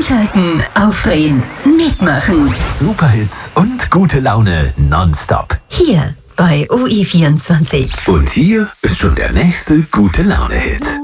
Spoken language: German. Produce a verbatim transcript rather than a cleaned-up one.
Einschalten, aufdrehen, mitmachen. Superhits und gute Laune nonstop. Hier bei O E vierundzwanzig. Und hier ist schon der nächste gute Laune-Hit.